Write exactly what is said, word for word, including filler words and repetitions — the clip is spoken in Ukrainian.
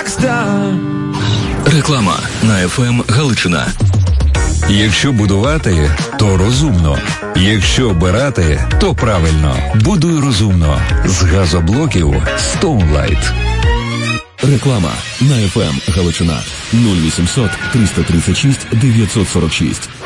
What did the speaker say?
Rockstar. Реклама на еф ем Галичина. Якщо будувати, то розумно. Якщо обирати, то правильно. Будуй розумно. З газоблоків Stoneline. Реклама на еф ем Галичина. нуль вісімсот триста тридцять шість дев'ятсот сорок шість.